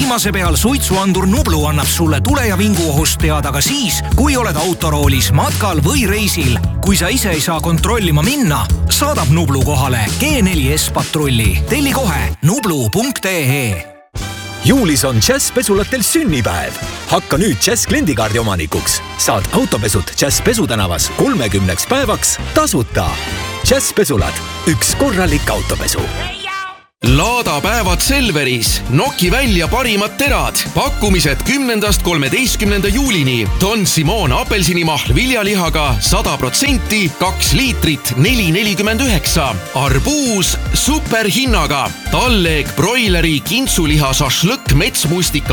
viimase peal suitsuandur Nublu annab sulle tule- ja vinguohust teada ka siis, kui oled autoroolis, matkal või reisil. Kui sa ise ei saa kontrollima minna, saadab Nublu kohale G4S patrulli. Telli kohe nublu.ee. Juulis on Jazz pesulatel sünnipäev. Hakka nüüd Jazz kliendikaardi omanikuks. Saad autopesud Jazz pesutänavas 30 päevaks tasuta. Jazz pesulad, üks korralik autopesu. Laadapäevad Selveris. Noki välja parimad terad. Pakkumised 10.–13. juulini. Don Simon apelsinimahl viljalihaga 100%, 2 liitrit 4,49. Arbuus superhinnaga. Talleeg broileri kintsuliha šašlõkk metsmustika